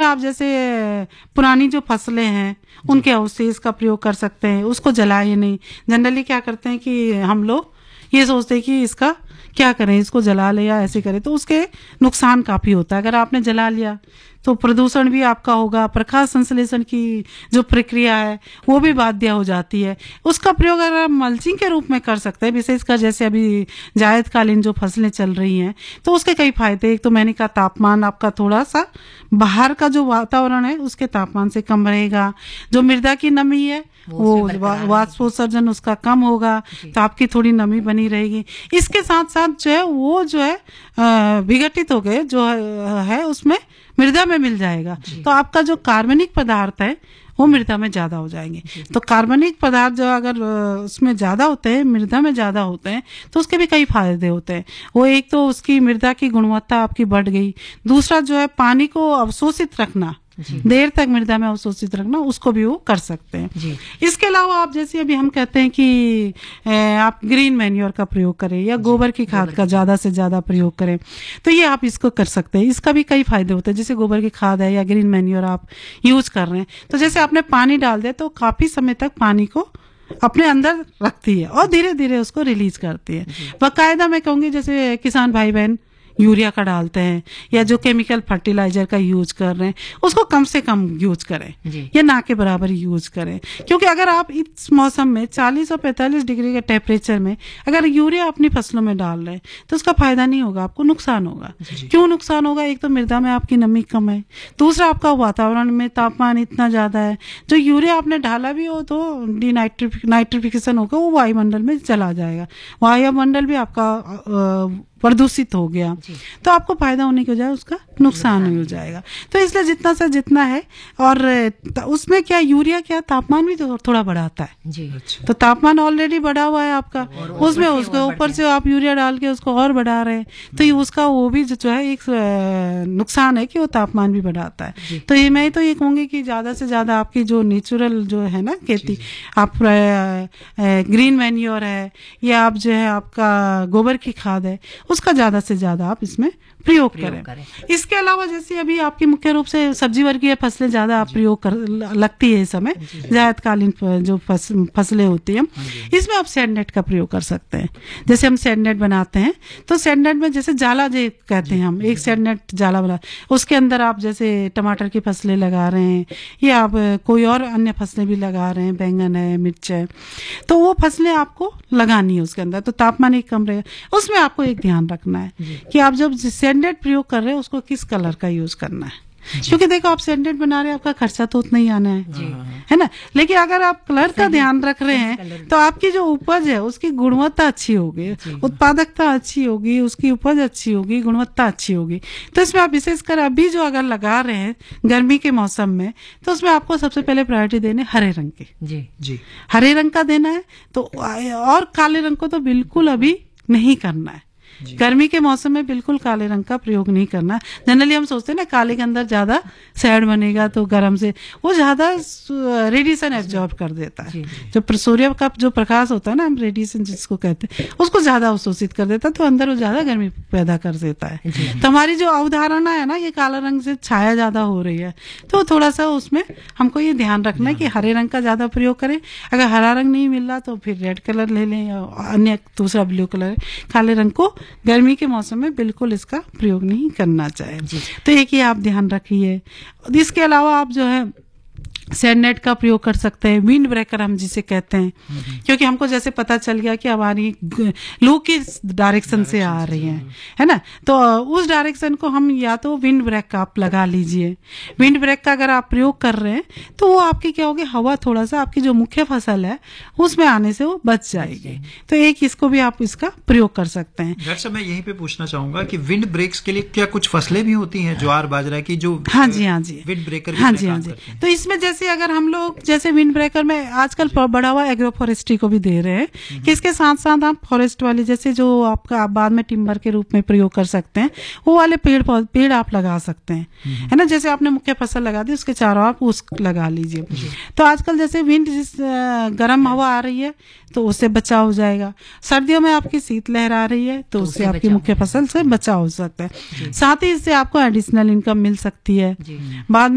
आप जैसे पुरानी जो फसलें हैं उनके अवशेष का प्रयोग कर सकते हैं, उसको जलाए नहीं। जनरली क्या करते हैं कि हम लोग ये सोचते हैं कि इसका क्या करें, इसको जला ले या ऐसे करें, तो उसके नुकसान काफी होता है। अगर आपने जला लिया तो प्रदूषण भी आपका होगा, प्रकाश संश्लेषण की जो प्रक्रिया है वो भी बाध्य हो जाती है। उसका प्रयोग अगर आप मल्चिंग के रूप में कर सकते हैं, विशेषकर जैसे अभी जायदकालीन जो फसलें चल रही हैं, तो उसके कई फायदे। एक तो मैंने कहा तापमान आपका थोड़ा सा बाहर का जो वातावरण है उसके तापमान से कम रहेगा, जो मृदा की नमी है वो वाष्पोत्सर्जन उसका कम होगा, तो आपकी थोड़ी नमी बनी रहेगी। इसके साथ साथ जो है वो जो है विघटित हो गए जो है उसमें मृदा में मिल जाएगा, तो आपका जो कार्बनिक पदार्थ है वो मृदा में ज्यादा हो जाएंगे। तो कार्बनिक पदार्थ जो अगर उसमें ज्यादा होते हैं, मृदा में ज्यादा होते हैं, तो उसके भी कई फायदे होते हैं। वो एक तो उसकी मृदा की गुणवत्ता आपकी बढ़ गई, दूसरा जो है पानी को अवशोषित रखना, देर तक मृदा में अवशोषित रखना, उसको भी वो कर सकते हैं। इसके अलावा आप जैसे अभी हम कहते हैं कि आप ग्रीन मैन्योर का प्रयोग करें या गोबर की खाद का ज्यादा से ज्यादा प्रयोग करें, तो ये आप इसको कर सकते हैं। इसका भी कई फायदे होते हैं। जैसे गोबर की खाद है या ग्रीन मैन्योर आप यूज कर रहे हैं, तो जैसे आपने पानी डाल दिया तो काफी समय तक पानी को अपने अंदर रखती है और धीरे धीरे उसको रिलीज करती है। बाकायदा मैं कहूंगी जैसे किसान भाई बहन यूरिया का डालते हैं या जो केमिकल फर्टिलाइजर का यूज कर रहे हैं उसको कम से कम यूज करें या ना के बराबर यूज करें, क्योंकि अगर आप इस मौसम में 40 और 45 डिग्री के टेम्परेचर में अगर यूरिया अपनी फसलों में डाल रहे हैं तो उसका फायदा नहीं होगा, आपको नुकसान होगा। क्यों नुकसान होगा? एक तो मृदा में आपकी नमी कम है, दूसरा आपका वातावरण में तापमान इतना ज्यादा है, जो यूरिया आपने डाला भी हो तो नाइट्रिफिकेशन होगा, वो वायुमंडल में चला जाएगा, वायुमंडल भी आपका प्रदूषित हो गया, तो आपको फायदा होने की बजाय उसका नुकसान हो जाएगा। तो इसलिए जितना से जितना है, और उसमें क्या यूरिया क्या तापमान भी तो थोड़ा बढ़ाता है जी। तो तापमान ऑलरेडी बढ़ा हुआ है आपका, उसमें उसके ऊपर से आप यूरिया डाल के उसको और बढ़ा रहे हैं, तो ये उसका वो भी जो है एक नुकसान है कि वो तापमान भी बढ़ाता है। तो ये मैं तो ये कहूंगी कि ज्यादा से ज्यादा आपकी जो नेचुरल जो है ना खेती, आप ग्रीन मैन्योर है या आप जो है आपका गोबर की खाद है, उसका ज्यादा से ज्यादा आप इसमें प्रयोग करें। इसके अलावा जैसे अभी आपकी मुख्य रूप से सब्जी वर्गीय फसलें ज्यादा आप प्रयोग कर लगती है इस समय, जायदकालीन जो फसलें होती हैं, इसमें आप सेड नेट का प्रयोग कर सकते हैं। जैसे हम सेड नेट बनाते हैं तो सेड नेट में जैसे जाला जो कहते हैं हम, एक सेड नेट जाला बना, उसके अंदर आप जैसे टमाटर की फसलें लगा रहे हैं या आप कोई और अन्य फसलें भी लगा रहे हैं, बैंगन है, मिर्च है, तो वो फसलें आपको लगानी है उसके अंदर, तो तापमान एक कम रहेगा। उसमें आपको एक ध्यान रखना है कि आप जब सेंडेड प्रयोग कर रहे हैं उसको किस कलर का यूज करना है, क्योंकि देखो आप सेंडेड बना रहे हैं, आपका खर्चा तो उतना ही आना है ना, लेकिन अगर आप कलर का ध्यान रख रहे हैं तो आपकी जो उपज है उसकी गुणवत्ता अच्छी होगी, उत्पादकता अच्छी होगी, उसकी उपज अच्छी होगी, गुणवत्ता अच्छी होगी। तो इसमें आप विशेषकर अभी जो अगर लगा रहे हैं गर्मी के मौसम में, तो उसमें आपको सबसे पहले प्रायोरिटी देने हरे रंग की जी, हरे रंग का देना है। तो और काले रंग को तो बिल्कुल अभी नहीं करना है, गर्मी के मौसम में बिल्कुल काले रंग का प्रयोग नहीं करना। जनरली हम सोचते हैं ना काले के अंदर ज्यादा सैड बनेगा तो गर्म से वो ज्यादा रेडिएशन एब्जॉर्ब कर देता है, जो सूर्य का जो प्रकाश होता है ना, हम रेडिएशन जिसको कहते हैं, उसको ज्यादा अवशोषित कर देता है, तो अंदर वो ज्यादा गर्मी पैदा कर देता है। तो हमारी जो अवधारणा है ना, ये काला रंग से छाया ज्यादा हो रही है, तो थोड़ा सा उसमें हमको ये ध्यान रखना है कि हरे रंग का ज्यादा प्रयोग करें। अगर हरा रंग नहीं मिल रहा तो फिर रेड कलर ले लें या अन्य दूसरा ब्लू कलर। काले रंग को गर्मी के मौसम में बिल्कुल इसका प्रयोग नहीं करना चाहिए, तो एक ही आप ध्यान रखिए। इसके अलावा आप जो है सेड नेट का प्रयोग कर सकते हैं, विंड ब्रेकर हम जिसे कहते हैं, क्योंकि हमको जैसे पता चल गया कि हमारी लू किस डायरेक्शन से आ रही है ना, तो उस डायरेक्शन को हम या तो विंड ब्रेक का आप लगा लीजिए। विंड ब्रेक का अगर आप प्रयोग कर रहे हैं तो वो आपकी क्या होगी, हवा थोड़ा सा आपकी जो मुख्य फसल है उसमें आने से वो बच जाएगी, तो एक इसको भी आप इसका प्रयोग कर सकते हैं। डॉक्टर साहब मैं यहीं पे पूछना चाहूंगा कि विंड ब्रेक्स के लिए क्या कुछ फसलें भी होती हैं, ज्वार बाजरा की, जो हाँ जी विंड ब्रेकर तो इसमें जैसे अगर हम लोग जैसे विंड ब्रेकर में आजकल बढ़ा हुआ एग्रो फॉरेस्ट्री को भी दे रहे हैं कि इसके साथ साथ आप फॉरेस्ट वाले जैसे जो आपका आप बाद में टिम्बर के रूप में प्रयोग कर सकते हैं, वो वाले पेड़ आप लगा सकते हैं, है ना। जैसे आपने मुख्य फसल लगा दी उसके चारों आप उस लगा लीजिए। तो आजकल जैसे विंड गर्म हवा आ रही है तो उससे बचाव हो जाएगा, सर्दियों में आपकी शीतलहर आ रही है तो उससे आपकी मुख्य फसल से बचाव हो सकता है, साथ ही इससे आपको एडिशनल इनकम मिल सकती है। बाद